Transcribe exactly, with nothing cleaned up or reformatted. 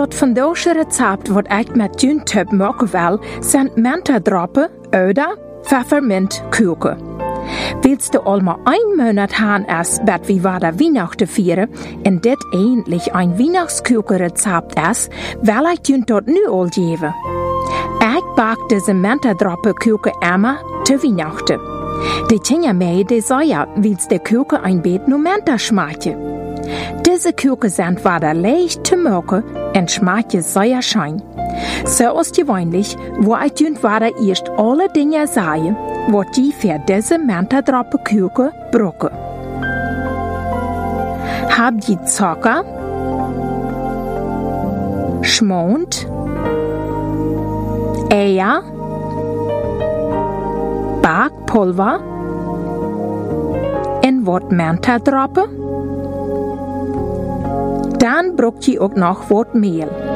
Dat vandaag recept wat ik met jullie typ maken wil, zijn mentadroppen, oder pfeffermint koeken. Willst du allemaal een Monat haben es, bet wie war der Weihnachten vieren, en dit eigentlich ein Weihnachtskuchenrezept is, will ich jullie dat nu al geven. Ik bak deze mentadroppen kuchen immer te Weihnachten. Die Kinder mij die sagen, willst de kuchen ein beetje nur menta schmaken. Diese Kuchen sind wieder leicht zu machen und schmecken sehr schön. So ist gewöhnlich, wo ich jullie wieder erst alle Dinge sagen, was die für diese mentadroppen Kuchen brauchen. Habt ihr Zucker, Schmand, Eier, Backpulver und was mentadroppen? Dan braucht je ook nog wat meel.